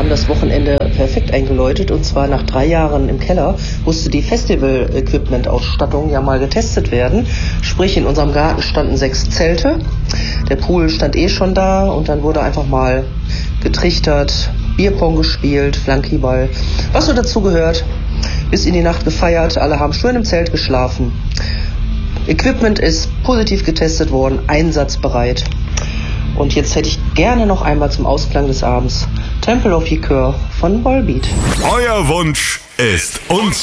haben das Wochenende perfekt eingeläutet, und zwar nach 3 Jahren im Keller musste die Festival-Equipment-Ausstattung ja mal getestet werden. Sprich, in unserem Garten standen 6 Zelte, der Pool stand schon da und dann wurde einfach mal getrichtert, Bierpong gespielt, Flankyball, was so dazu gehört, bis in die Nacht gefeiert, alle haben schön im Zelt geschlafen. Equipment ist positiv getestet worden, einsatzbereit. Und jetzt hätte ich gerne noch einmal zum Ausklang des Abends Temple of Ykur von Volbeat. Euer Wunsch ist unser